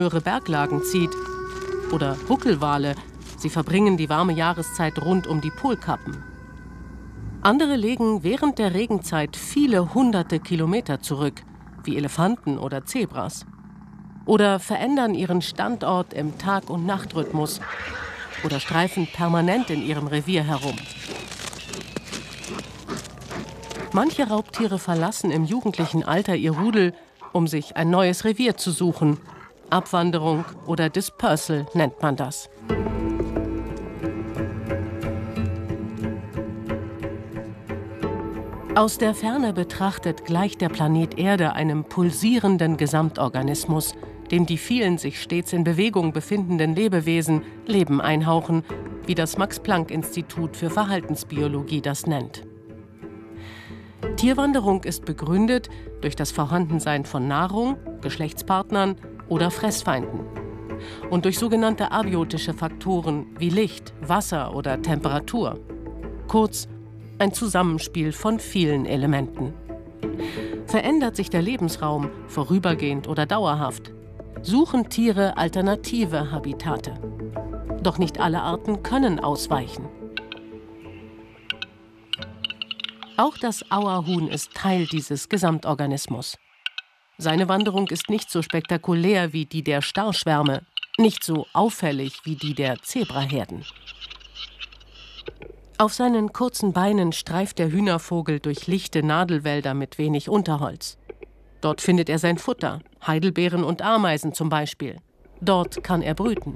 höhere Berglagen zieht. Oder Buckelwale, sie verbringen die warme Jahreszeit rund um die Polkappen. Andere legen während der Regenzeit viele hunderte Kilometer zurück, wie Elefanten oder Zebras. Oder verändern ihren Standort im Tag- und Nachtrhythmus oder streifen permanent in ihrem Revier herum. Manche Raubtiere verlassen im jugendlichen Alter ihr Rudel, um sich ein neues Revier zu suchen. Abwanderung oder Dispersal nennt man das. Aus der Ferne betrachtet gleicht der Planet Erde einem pulsierenden Gesamtorganismus, dem die vielen sich stets in Bewegung befindenden Lebewesen Leben einhauchen, wie das Max-Planck-Institut für Verhaltensbiologie das nennt. Tierwanderung ist begründet durch das Vorhandensein von Nahrung, Geschlechtspartnern oder Fressfeinden und durch sogenannte abiotische Faktoren wie Licht, Wasser oder Temperatur. Kurz, ein Zusammenspiel von vielen Elementen. Verändert sich der Lebensraum vorübergehend oder dauerhaft, suchen Tiere alternative Habitate. Doch nicht alle Arten können ausweichen. Auch das Auerhuhn ist Teil dieses Gesamtorganismus. Seine Wanderung ist nicht so spektakulär wie die der Starschwärme, nicht so auffällig wie die der Zebraherden. Auf seinen kurzen Beinen streift der Hühnervogel durch lichte Nadelwälder mit wenig Unterholz. Dort findet er sein Futter, Heidelbeeren und Ameisen zum Beispiel. Dort kann er brüten.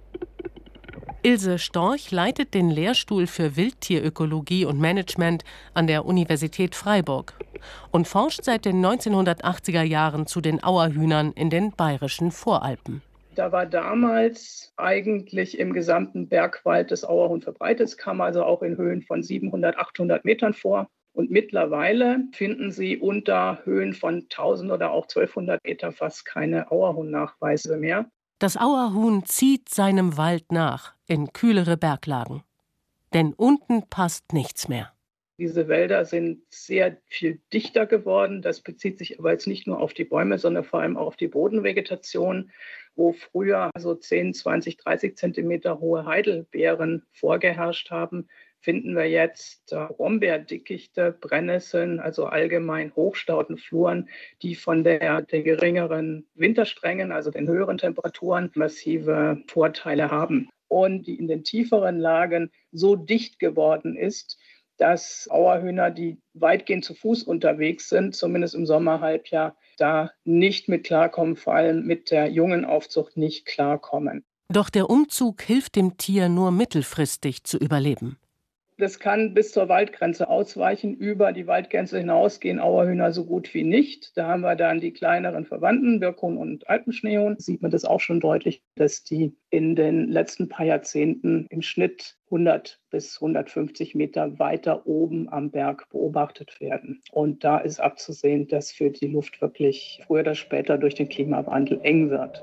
Ilse Storch leitet den Lehrstuhl für Wildtierökologie und Management an der Universität Freiburg und forscht seit den 1980er Jahren zu den Auerhühnern in den bayerischen Voralpen. Da war damals eigentlich im gesamten Bergwald des Auerhuhn verbreitet. Es kam also auch in Höhen von 700, 800 Metern vor. Und mittlerweile finden Sie unter Höhen von 1000 oder auch 1200 Meter fast keine Auerhuhn-Nachweise mehr. Das Auerhuhn zieht seinem Wald nach in kühlere Berglagen. Denn unten passt nichts mehr. Diese Wälder sind sehr viel dichter geworden. Das bezieht sich aber jetzt nicht nur auf die Bäume, sondern vor allem auch auf die Bodenvegetation, wo früher so 10, 20, 30 Zentimeter hohe Heidelbeeren vorgeherrscht haben, finden wir jetzt Brombeerdickichte, Brennnesseln, also allgemein Hochstaudenfluren, die von den geringeren Wintersträngen, also den höheren Temperaturen, massive Vorteile haben. Und die in den tieferen Lagen so dicht geworden ist, dass Auerhühner, die weitgehend zu Fuß unterwegs sind, zumindest im Sommerhalbjahr, da nicht mit klarkommen, vor allem mit der Jungenaufzucht nicht klarkommen. Doch der Umzug hilft dem Tier nur mittelfristig zu überleben. Das kann bis zur Waldgrenze ausweichen. Über die Waldgrenze hinaus gehen Auerhühner so gut wie nicht. Da haben wir dann die kleineren Verwandten, Birkhuhn und Alpenschneehuhn. Sieht man das auch schon deutlich, dass die in den letzten paar Jahrzehnten im Schnitt 100 bis 150 Meter weiter oben am Berg beobachtet werden. Und da ist abzusehen, dass für die Luft wirklich früher oder später durch den Klimawandel eng wird.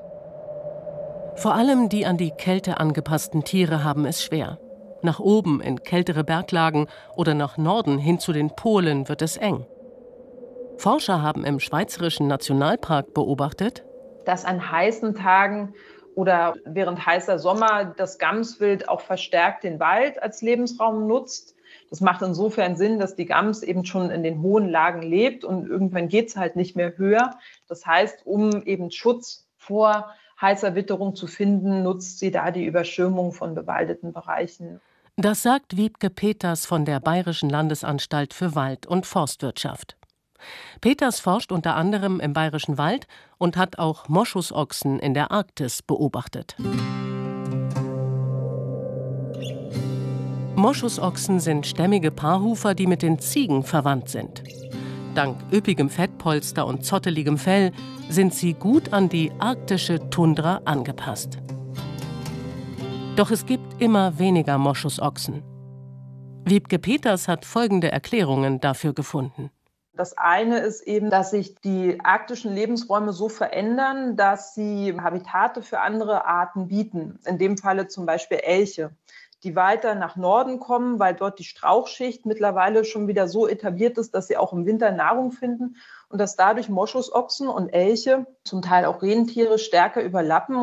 Vor allem die an die Kälte angepassten Tiere haben es schwer. Nach oben in kältere Berglagen oder nach Norden hin zu den Polen wird es eng. Forscher haben im Schweizerischen Nationalpark beobachtet, dass an heißen Tagen oder während heißer Sommer das Gamswild auch verstärkt den Wald als Lebensraum nutzt. Das macht insofern Sinn, dass die Gams eben schon in den hohen Lagen lebt und irgendwann geht es halt nicht mehr höher. Das heißt, um eben Schutz vor heißer Witterung zu finden, nutzt sie da die Überschirmung von bewaldeten Bereichen. Das sagt Wiebke Peters von der Bayerischen Landesanstalt für Wald- und Forstwirtschaft. Peters forscht unter anderem im Bayerischen Wald und hat auch Moschusochsen in der Arktis beobachtet. Moschusochsen sind stämmige Paarhufer, die mit den Ziegen verwandt sind. Dank üppigem Fettpolster und zotteligem Fell sind sie gut an die arktische Tundra angepasst. Doch es gibt immer weniger Moschusochsen. Wiebke Peters hat folgende Erklärungen dafür gefunden. Das eine ist eben, dass sich die arktischen Lebensräume so verändern, dass sie Habitate für andere Arten bieten. In dem Falle zum Beispiel Elche, die weiter nach Norden kommen, weil dort die Strauchschicht mittlerweile schon wieder so etabliert ist, dass sie auch im Winter Nahrung finden und dass dadurch Moschusochsen und Elche, zum Teil auch Rentiere, stärker überlappen.